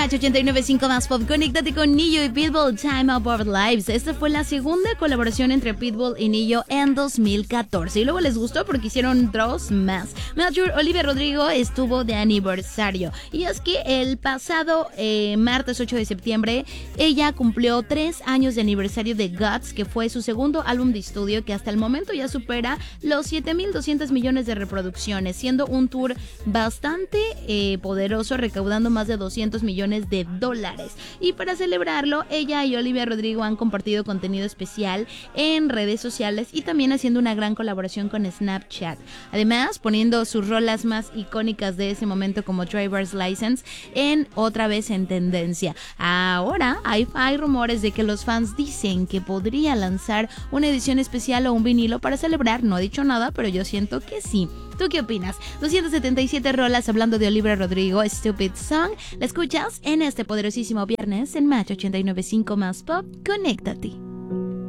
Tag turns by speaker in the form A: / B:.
A: Match 89.5 más pop. Conéctate con Nillo y Pitbull, Time Up Our Lives. Esta fue la segunda colaboración entre Pitbull y Nillo en 2014. Y luego les gustó porque hicieron dos más. Major Olivia Rodrigo estuvo de aniversario. Y es que el pasado martes 8 de septiembre, ella cumplió 3 años de aniversario de Guts, que fue su segundo álbum de estudio, que hasta el momento ya supera los 7.200 millones de reproducciones, siendo un tour bastante poderoso, recaudando más de 200 millones de dólares. Y para celebrarlo, ella y Olivia Rodrigo han compartido contenido especial en redes sociales y también haciendo una gran colaboración con Snapchat. Además, poniendo sus rolas más icónicas de ese momento como Driver's License otra vez en tendencia. Ahora hay rumores de que los fans dicen que podría lanzar una edición especial o un vinilo para celebrar. No he dicho nada, pero yo siento que sí. ¿Tú qué opinas? 277 rolas hablando de Olivia Rodrigo, Stupid Song. La escuchas en este poderosísimo viernes en Match 89.5 más pop. Conéctate.